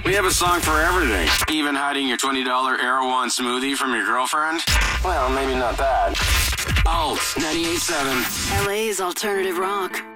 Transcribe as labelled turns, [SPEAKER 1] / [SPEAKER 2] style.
[SPEAKER 1] We have a song for everything. Even hiding your $20 Erewhon smoothie from your girlfriend? Well, maybe not that. Alt 98.7.
[SPEAKER 2] LA's alternative rock.